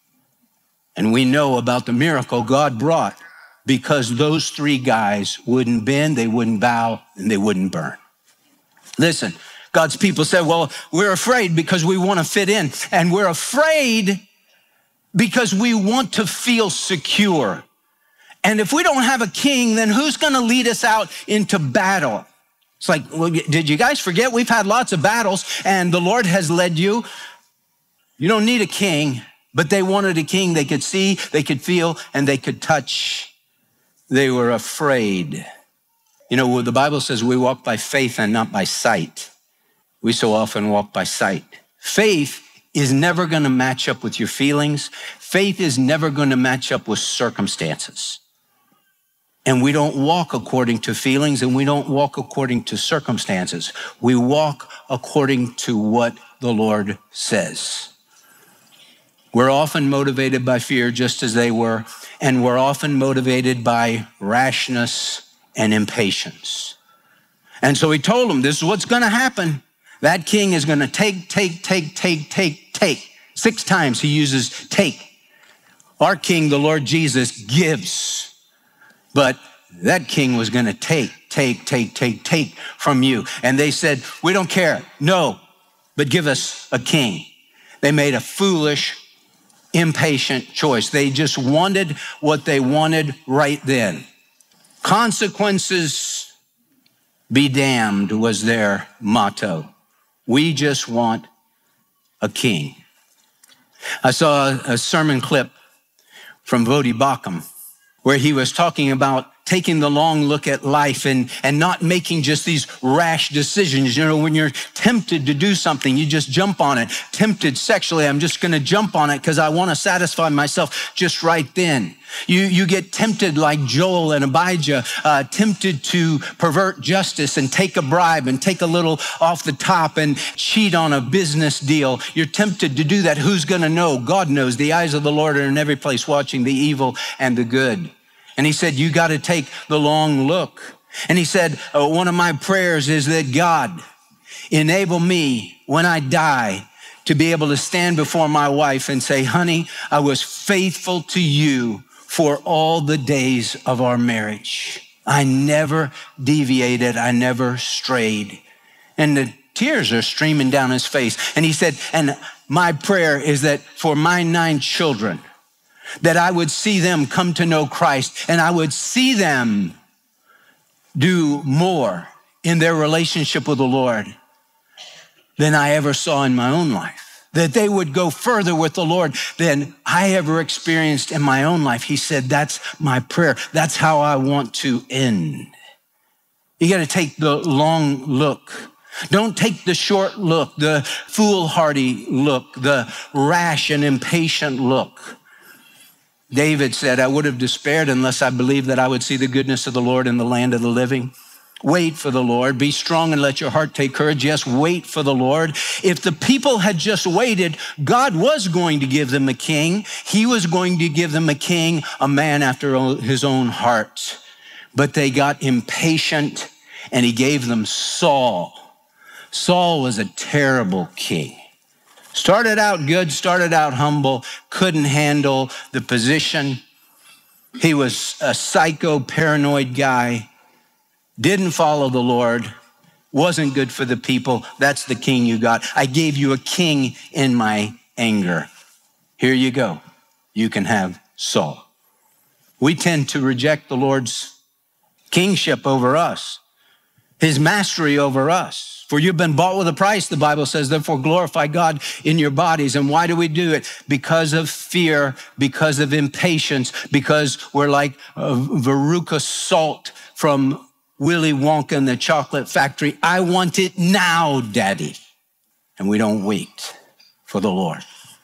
[SPEAKER 8] And we know about the miracle God brought because those three guys wouldn't bend, they wouldn't bow, and they wouldn't burn. Listen, God's people said, well, we're afraid because we want to fit in. And we're afraid because we want to feel secure. And if we don't have a king, then who's going to lead us out into battle? It's like, well, did you guys forget? We've had lots of battles, and the Lord has led you. You don't need a king, but they wanted a king they could see, they could feel, and they could touch. They were afraid. You know, the Bible says we walk by faith and not by sight. We so often walk by sight. Faith is never going to match up with your feelings. Faith is never going to match up with circumstances. And we don't walk according to feelings, and we don't walk according to circumstances. We walk according to what the Lord says. We're often motivated by fear, just as they were, and we're often motivated by rashness and impatience. And so he told them, this is what's going to happen. That king is going to take, take, take, take, take, take. Six times he uses take. Our king, the Lord Jesus, gives. But that king was going to take, take, take, take, take from you. And they said, we don't care. No, but give us a king. They made a foolish, impatient choice. They just wanted what they wanted right then. Consequences be damned was their motto. We just want a king. I saw a sermon clip from Voddie Baucham where he was talking about taking the long look at life and, and not making just these rash decisions. You know, when you're tempted to do something, you just jump on it. Tempted sexually, I'm just going to jump on it because I want to satisfy myself just right then. You, you get tempted like Joel and Abijah, uh, tempted to pervert justice and take a bribe and take a little off the top and cheat on a business deal. You're tempted to do that. Who's going to know? God knows. The eyes of the Lord are in every place, watching the evil and the good. And he said, you got to take the long look. And he said, oh, one of my prayers is that God enable me when I die to be able to stand before my wife and say, honey, I was faithful to you for all the days of our marriage. I never deviated. I never strayed. And the tears are streaming down his face. And he said, and my prayer is that for my nine children, that I would see them come to know Christ, and I would see them do more in their relationship with the Lord than I ever saw in my own life. That they would go further with the Lord than I ever experienced in my own life. He said, that's my prayer. That's how I want to end. You got to take the long look. Don't take the short look, the foolhardy look, the rash and impatient look. David said, I would have despaired unless I believed that I would see the goodness of the Lord in the land of the living. Wait for the Lord. Be strong and let your heart take courage. Yes, wait for the Lord. If the people had just waited, God was going to give them a king. He was going to give them a king, a man after his own heart. But they got impatient, and he gave them Saul. Saul was a terrible king. Started out good, started out humble, couldn't handle the position. He was a psycho, paranoid guy. Didn't follow the Lord, wasn't good for the people. That's the king you got. I gave you a king in my anger. Here you go. You can have Saul. We tend to reject the Lord's kingship over us, his mastery over us. For you've been bought with a price, the Bible says, therefore glorify God in your bodies. And why do we do it? Because of fear, because of impatience, because we're like uh, Veruca Salt from Willy Wonka and the Chocolate Factory. I want it now, Daddy. And we don't wait for the Lord.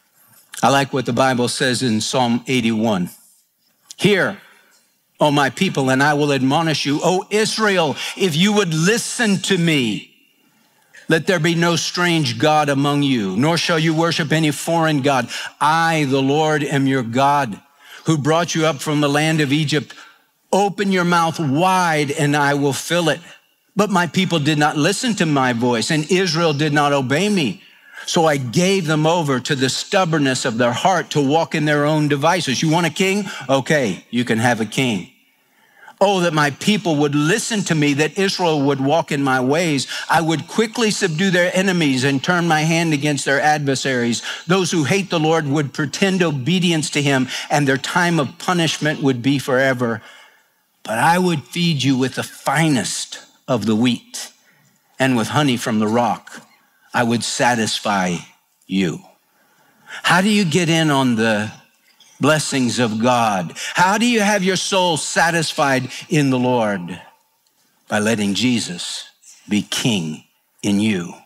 [SPEAKER 8] I like what the Bible says in Psalm eighty-one. Hear, O my people, and I will admonish you. O Israel, if you would listen to me, let there be no strange God among you, nor shall you worship any foreign God. I, the Lord, am your God, who brought you up from the land of Egypt. Open your mouth wide and I will fill it. But my people did not listen to my voice, and Israel did not obey me. So I gave them over to the stubbornness of their heart to walk in their own devices. You want a king? Okay, you can have a king. Oh, that my people would listen to me, that Israel would walk in my ways. I would quickly subdue their enemies and turn my hand against their adversaries. Those who hate the Lord would pretend obedience to him, and their time of punishment would be forever. But I would feed you with the finest of the wheat, and with honey from the rock, I would satisfy you. How do you get in on the blessings of God? How do you have your soul satisfied in the Lord? By letting Jesus be king in you.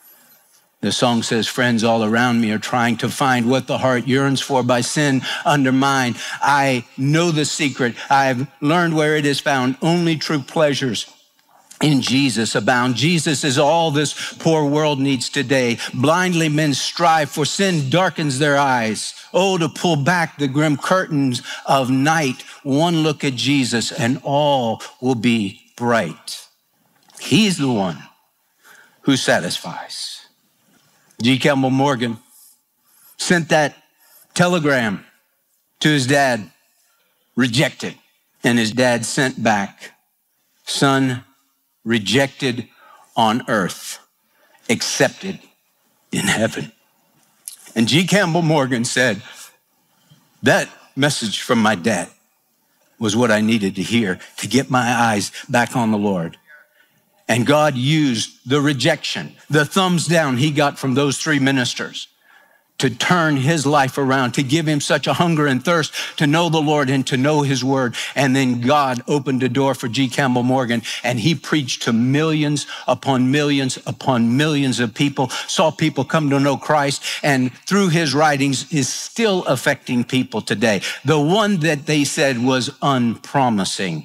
[SPEAKER 8] The song says, friends all around me are trying to find what the heart yearns for by sin undermined. I know the secret. I've learned where it is found. Only true pleasures in Jesus abound. Jesus is all this poor world needs today. Blindly men strive, for sin darkens their eyes. Oh, to pull back the grim curtains of night. One look at Jesus and all will be bright. He's the one who satisfies. G. Campbell Morgan sent that telegram to his dad, rejected. And his dad sent back, son, rejected on earth, accepted in heaven. And G. Campbell Morgan said, that message from my dad was what I needed to hear to get my eyes back on the Lord. And God used the rejection, the thumbs down he got from those three ministers to turn his life around, to give him such a hunger and thirst to know the Lord and to know his word. And then God opened a door for G. Campbell Morgan, and he preached to millions upon millions upon millions of people, saw people come to know Christ, and through his writings is still affecting people today. The one that they said was unpromising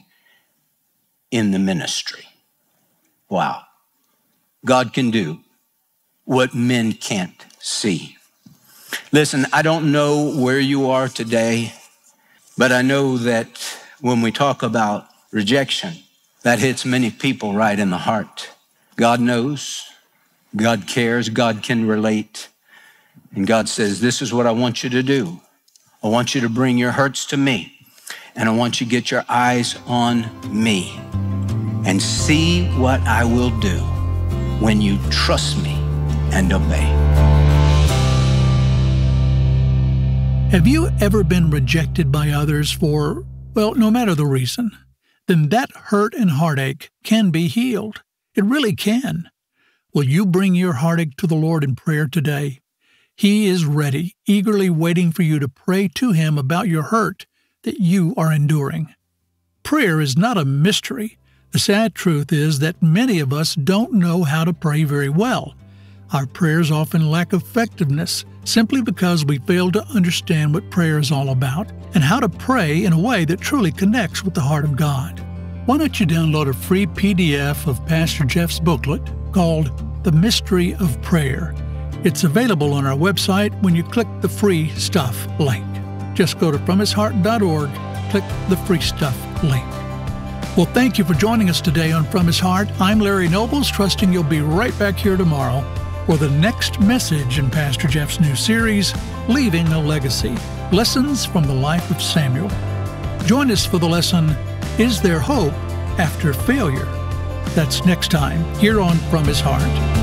[SPEAKER 8] in the ministry. Wow. God can do what men can't see. Listen, I don't know where you are today, but I know that when we talk about rejection, that hits many people right in the heart. God knows, God cares, God can relate. And God says, this is what I want you to do. I want you to bring your hurts to me, and I want you to get your eyes on me and see what I will do when you trust me and obey.
[SPEAKER 7] Have you ever been rejected by others for, well, no matter the reason? Then that hurt and heartache can be healed. It really can. Will you bring your heartache to the Lord in prayer today? He is ready, eagerly waiting for you to pray to Him about your hurt that you are enduring. Prayer is not a mystery. The sad truth is that many of us don't know how to pray very well. Our prayers often lack effectiveness simply because we fail to understand what prayer is all about and how to pray in a way that truly connects with the heart of God. why don't you download a free P D F of Pastor Jeff's booklet called The Mystery of Prayer? It's available on our website when you click the free stuff link. Just go to from his heart dot org, click the free stuff link. Well, thank you for joining us today on From His Heart. I'm Larry Nobles, trusting you'll be right back here tomorrow for the next message in Pastor Jeff's new series, Leaving a Legacy, Lessons from the Life of Samuel. Join us for the lesson, Is There Hope After Failure? That's next time here on From His Heart.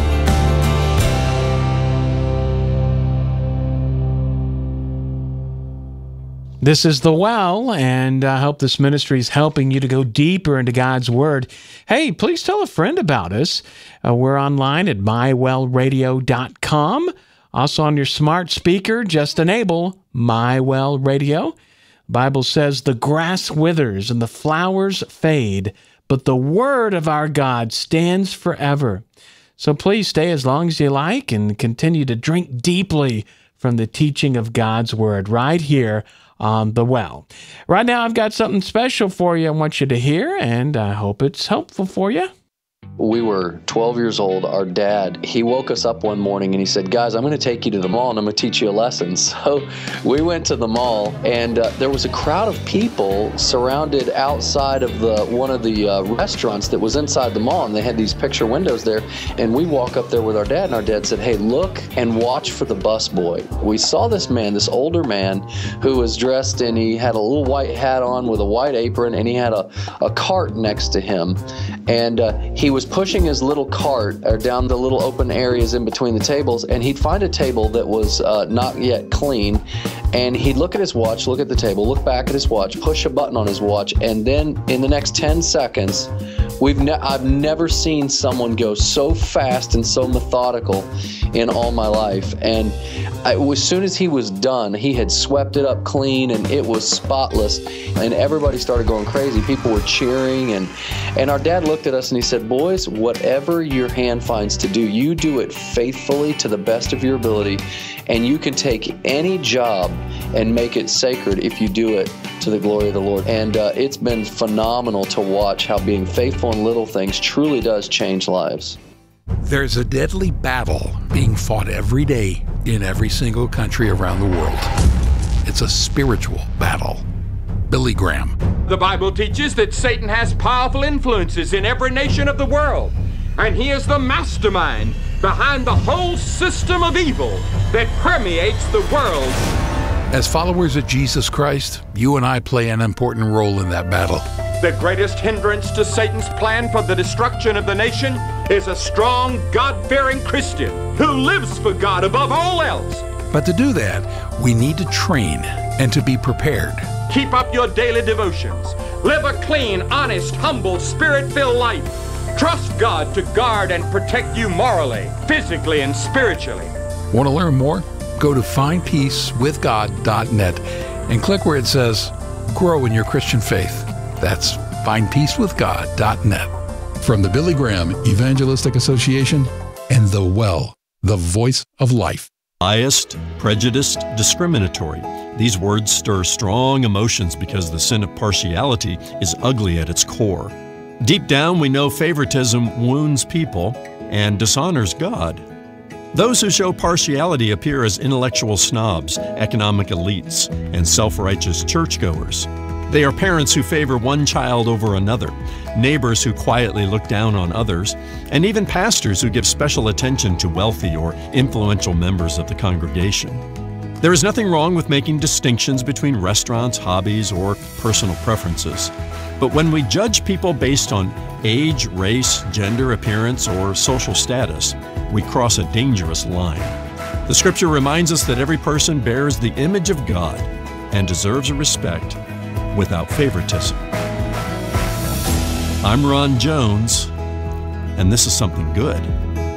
[SPEAKER 4] This is The Well, and I hope this ministry is helping you to go deeper into God's Word. Hey, please tell a friend about us. Uh, we're online at my well radio dot com. Also on your smart speaker, just enable MyWell Radio. The Bible says the grass withers and the flowers fade, but the Word of our God stands forever. So please stay as long as you like and continue to drink deeply from the teaching of God's Word right here on The Well. Right now, I've got something special for you I want you to hear, and I hope it's helpful for you.
[SPEAKER 9] We were twelve years old. Our dad, he woke us up one morning and he said, guys, I'm going to take you to the mall and I'm going to teach you a lesson. So we went to the mall, and uh, there was a crowd of people surrounded outside of the one of the uh, restaurants that was inside the mall, and they had these picture windows there. And we walk up there with our dad, and our dad said, hey, look and watch for the bus boy. We saw this man, this older man, who was dressed, and he had a little white hat on with a white apron, and he had a, a cart next to him. And uh, he was pushing his little cart or down the little open areas in between the tables, and he'd find a table that was uh, not yet clean, and he'd look at his watch, look at the table, look back at his watch, push a button on his watch, and then in the next ten seconds, we've ne- I've never seen someone go so fast and so methodical in all my life. And I, as soon as he was done, he had swept it up clean, and it was spotless, and everybody started going crazy. People were cheering, and, and our dad looked at us and he said, boys, whatever your hand finds to do, you do it faithfully to the best of your ability, and you can take any job and make it sacred if you do it to the glory of the Lord. And uh, it's been phenomenal to watch how being faithful in little things truly does change lives.
[SPEAKER 10] There's a deadly battle being fought every day in every single country around the world. It's a spiritual battle. Billy Graham.
[SPEAKER 11] The Bible teaches that Satan has powerful influences in every nation of the world, and he is the mastermind behind the whole system of evil that permeates the world.
[SPEAKER 10] As followers of Jesus Christ, you and I play an important role in that battle.
[SPEAKER 11] The greatest hindrance to Satan's plan for the destruction of the nation is a strong, God-fearing Christian who lives for God above all else.
[SPEAKER 10] But to do that, we need to train and to be prepared.
[SPEAKER 11] Keep up your daily devotions. Live a clean, honest, humble, spirit-filled life. Trust God to guard and protect you morally, physically, and spiritually.
[SPEAKER 10] Want to learn more? Go to find peace with god dot net and click where it says Grow in Your Christian Faith. That's find peace with god dot net. From the Billy Graham Evangelistic Association and The Well, the voice of life.
[SPEAKER 12] Biased, prejudiced, discriminatory. These words stir strong emotions because the sin of partiality is ugly at its core. Deep down, we know favoritism wounds people and dishonors God. Those who show partiality appear as intellectual snobs, economic elites, and self-righteous churchgoers. They are parents who favor one child over another, neighbors who quietly look down on others, and even pastors who give special attention to wealthy or influential members of the congregation. There is nothing wrong with making distinctions between restaurants, hobbies, or personal preferences. But when we judge people based on age, race, gender, appearance, or social status, we cross a dangerous line. The Scripture reminds us that every person bears the image of God and deserves respect without favoritism. I'm Ron Jones, and this is something good.